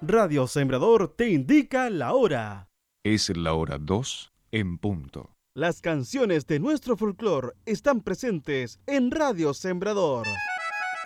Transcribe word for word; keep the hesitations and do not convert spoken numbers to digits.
Radio Sembrador te indica la hora. Es la hora dos en punto. Las canciones de nuestro folclore están presentes en Radio Sembrador.